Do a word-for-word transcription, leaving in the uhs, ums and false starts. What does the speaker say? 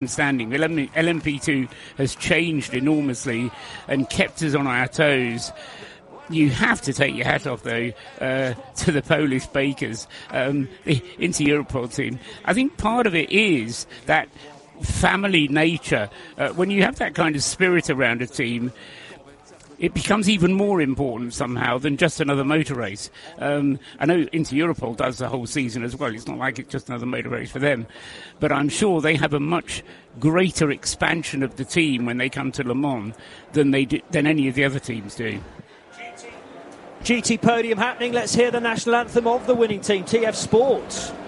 standing. L M P two has changed enormously and kept us on our toes. You have to take your hat off, though, uh, to the Polish bakers, um, the Inter-Europol team. I think part of it is that family nature. Uh, when you have that kind of spirit around a team, it becomes even more important somehow than just another motor race. Um, I know Inter-Europol does the whole season as well. It's not like it's just another motor race for them. But I'm sure they have a much greater expansion of the team when they come to Le Mans than they do, than any of the other teams do. G T podium happening. Let's hear the national anthem of the winning team, T F Sports.